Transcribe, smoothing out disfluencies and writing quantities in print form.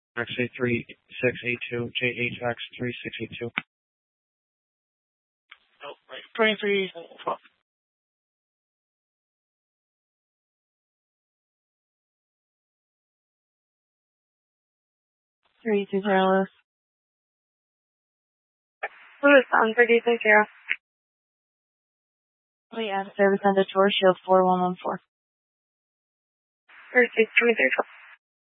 XA3682, JHX3682. Oh, right. 23. 320. Louis on 320. We have service on the tour shield 4114. 323.